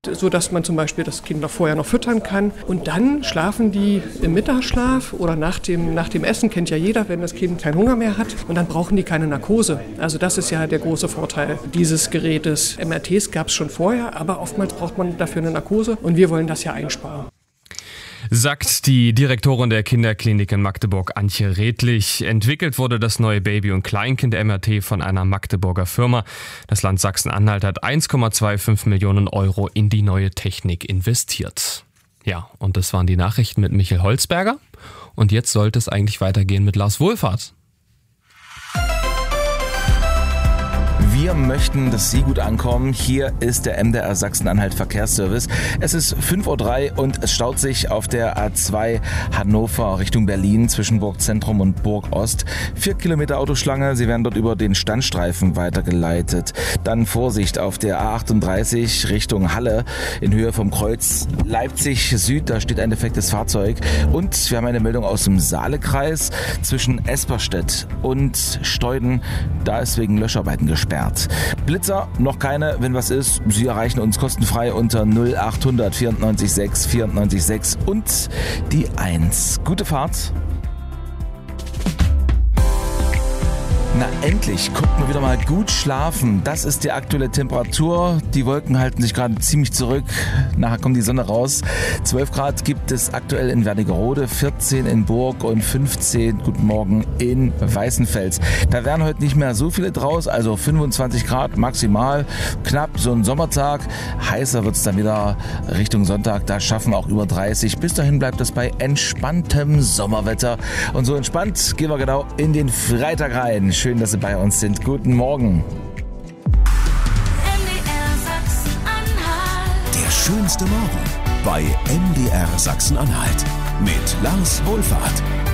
sodass man zum Beispiel das Kind vorher noch füttern kann. Und dann schlafen die im Mittagsschlaf oder nach dem Essen, kennt ja jeder, wenn das Kind keinen Hunger mehr hat. Und dann brauchen die keine Narkose. Also das ist ja der große Vorteil dieses Gerätes. MRTs gab es schon vorher, aber oftmals braucht man dafür eine Narkose und wir wollen das ja einsparen. Sagt die Direktorin der Kinderklinik in Magdeburg, Antje Redlich. Entwickelt wurde das neue Baby- und Kleinkind-MRT von einer Magdeburger Firma. Das Land Sachsen-Anhalt hat 1,25 Millionen Euro in die neue Technik investiert. Ja, und das waren die Nachrichten mit Michael Holzberger. Und jetzt sollte es eigentlich weitergehen mit Lars Wohlfahrt. Wir möchten, dass Sie gut ankommen. Hier ist der MDR Sachsen-Anhalt Verkehrsservice. Es ist 5:03 Uhr und es staut sich auf der A2 Hannover Richtung Berlin zwischen Burgzentrum und Burgost. 4 Kilometer Autoschlange. Sie werden dort über den Standstreifen weitergeleitet. Dann Vorsicht auf der A38 Richtung Halle in Höhe vom Kreuz Leipzig Süd. Da steht ein defektes Fahrzeug. Und wir haben eine Meldung aus dem Saalekreis zwischen Esperstedt und Steuden. Da ist wegen Löscharbeiten gesperrt. Blitzer, noch keine, wenn was ist. Sie erreichen uns kostenfrei unter 0800 94 6 94 6 und die 1. Gute Fahrt. Na endlich, konnten wir wieder mal gut schlafen. Das ist die aktuelle Temperatur. Die Wolken halten sich gerade ziemlich zurück. Nachher kommt die Sonne raus. 12 Grad gibt es aktuell in Wernigerode, 14 in Burg und 15, guten Morgen, in Weißenfels. Da wären heute nicht mehr so viele draus, also 25 Grad maximal. Knapp so ein Sommertag. Heißer wird es dann wieder Richtung Sonntag. Da schaffen wir auch über 30. Bis dahin bleibt es bei entspanntem Sommerwetter. Und so entspannt gehen wir genau in den Freitag rein. Schön, dass Sie bei uns sind. Guten Morgen. MDR Sachsen-Anhalt. Der schönste Morgen bei MDR Sachsen-Anhalt mit Lars Wohlfahrt.